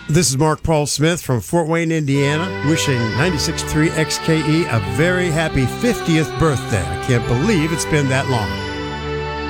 This is Mark Paul Smith from Fort Wayne, Indiana, wishing 96.3 XKE a very happy 50th birthday. I can't believe it's been that long.